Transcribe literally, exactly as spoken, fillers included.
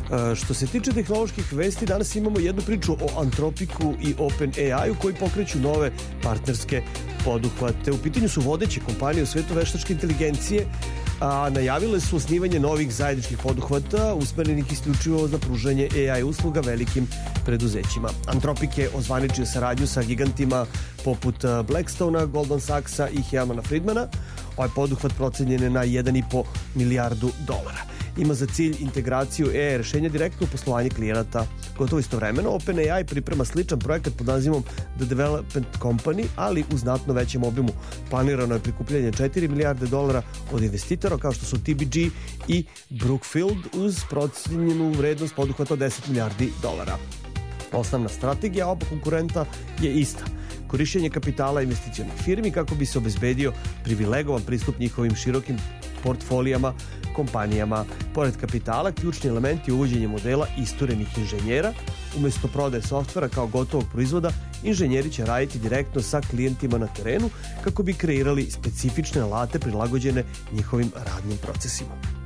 Što se tiče tehnoloških vesti, danas imamo jednu priču o Anthropicu i OpenAI-u koji pokreću nove partnerske poduhvate. U pitanju su vodeće kompanije u svetu veštačke inteligencije, a najavile su osnivanje novih zajedničkih poduhvata usmerenih isključivo za pružanje A I usluga velikim preduzećima. Anthropic je ozvaničio saradnju sa gigantima poput Blackstona, Goldman Sachsa i Hermana Friedmana. Ovaj poduhvat procenjen je na jedan i po milijardu dolara. Ima za cilj integraciju A I rešenja direktno u poslovanje klijenata. Gotovo istovremeno, OpenAI priprema sličan projekat pod nazivom The Development Company, ali u znatno većem obimu. Planirano je prikupljanje četiri milijarde dolara od investitora kao što su T B G i Brookfield uz procenjenu vrednost poduhvata od deset milijardi dolara. Osnovna strategija oba konkurenta je ista. Korišćenje kapitala investicionih firmi kako bi se obezbedio privilegovan pristup njihovim širokim portfolijama, kompanijama. Pored kapitala, ključni element je uvođenje modela isturenih inženjera. Umesto prodaje softvera kao gotovog proizvoda, inženjeri će raditi direktno sa klijentima na terenu kako bi kreirali specifične alate prilagođene njihovim radnim procesima.